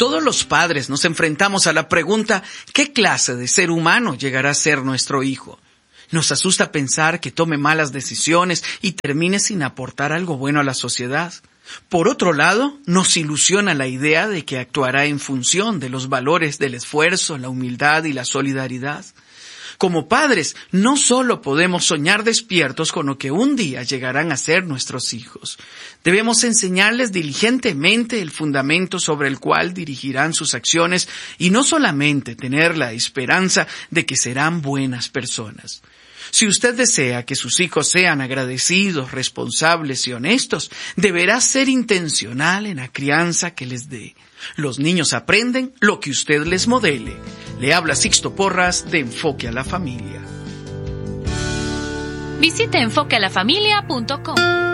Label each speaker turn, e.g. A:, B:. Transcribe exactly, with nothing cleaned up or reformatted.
A: Todos los padres nos enfrentamos a la pregunta, ¿qué clase de ser humano llegará a ser nuestro hijo? Nos asusta pensar que tome malas decisiones y termine sin aportar algo bueno a la sociedad. Por otro lado, nos ilusiona la idea de que actuará en función de los valores del esfuerzo, la humildad y la solidaridad. Como padres, no solo podemos soñar despiertos con lo que un día llegarán a ser nuestros hijos. Debemos enseñarles diligentemente el fundamento sobre el cual dirigirán sus acciones y no solamente tener la esperanza de que serán buenas personas. Si usted desea que sus hijos sean agradecidos, responsables y honestos, deberá ser intencional en la crianza que les dé. Los niños aprenden lo que usted les modele. Le habla Sixto Porras de Enfoque a la Familia.
B: Visite enfoque a la familia punto com.